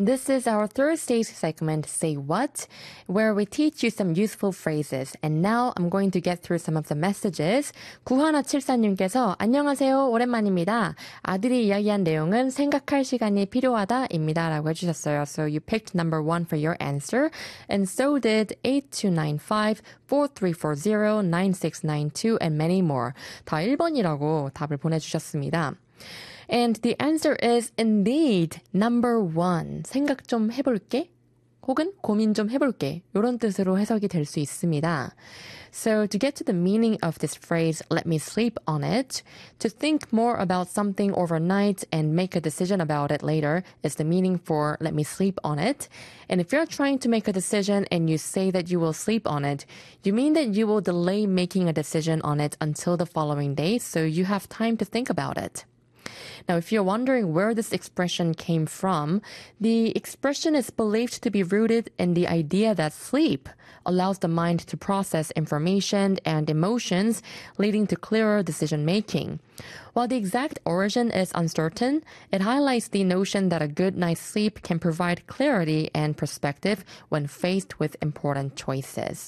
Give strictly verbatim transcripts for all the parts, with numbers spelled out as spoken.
This is our third stage segment, Say What, where we teach you some useful phrases. And now I'm going to get through some of the messages. 구하나칠사님께서 안녕하세요. 오랜만입니다. 아들이 이야기한 내용은 생각할 시간이 필요하다입니다. 라고 해주셨어요. So you picked number one for your answer. And so did eight two nine five, four three four zero, nine six nine two and many more. 다 일 번이라고 답을 보내주셨습니다. And the answer is indeed number one. 생각 좀 해볼게. 혹은 고민 좀 해볼게. 이런 뜻으로 해석이 될 수 있습니다. So to get to the meaning of this phrase, let me sleep on it, to think more about something overnight and make a decision about it later is the meaning for let me sleep on it. And if you're trying to make a decision and you say that you will sleep on it, you mean that you will delay making a decision on it until the following day, so you have time to think about it. Now, if you're wondering where this expression came from, the expression is believed to be rooted in the idea that sleep allows the mind to process information and emotions, leading to clearer decision-making. While the exact origin is uncertain, it highlights the notion that a good night's sleep can provide clarity and perspective when faced with important choices.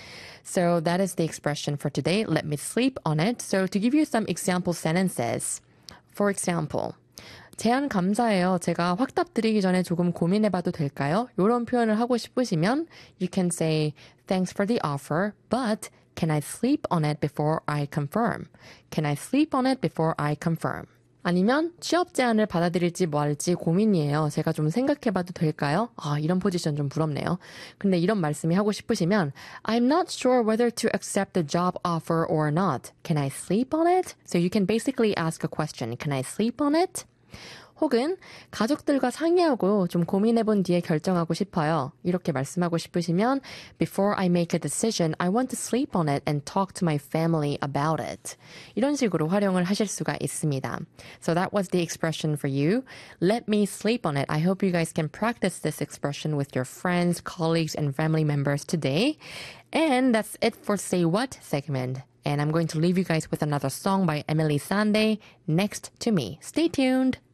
So that is the expression for today. Let me sleep on it. So to give you some example sentences, for example, 제안 감사해요. 제가 확답 드리기 전에 조금 고민해봐도 될까요? 이런 표현을 하고 싶으시면 you can say thanks for the offer, but can I sleep on it before I confirm? Can I sleep on it before I confirm? 아니면 취업 제안을 받아들일지 말지 고민이에요. 제가 좀 생각해봐도 될까요? 아, 이런 포지션 좀 부럽네요. 근데 이런 말씀이 하고 싶으시면 I'm not sure whether to accept the job offer or not. Can I sleep on it? So you can basically ask a question. Can I sleep on it? 혹은 가족들과 상의하고 좀 고민해본 뒤에 결정하고 싶어요. 이렇게 말씀하고 싶으시면 Before I make a decision, I want to sleep on it and talk to my family about it. 이런 식으로 활용을 하실 수가 있습니다. So that was the expression for you. Let me sleep on it. I hope you guys can practice this expression with your friends, colleagues, and family members today. And that's it for Say What segment. And I'm going to leave you guys with another song by Emily Sandé, Next to Me. Stay tuned.